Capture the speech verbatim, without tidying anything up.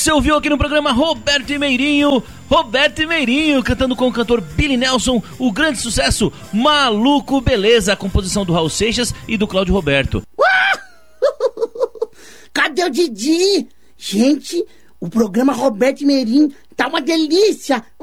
Você ouviu aqui no programa Roberto e Meirinho, Roberto e Meirinho cantando com o cantor Billy Nelson o grande sucesso Maluco Beleza, a composição do Raul Seixas e do Cláudio Roberto. Cadê o Didi? Gente, o programa Roberto e Meirinho tá uma delícia.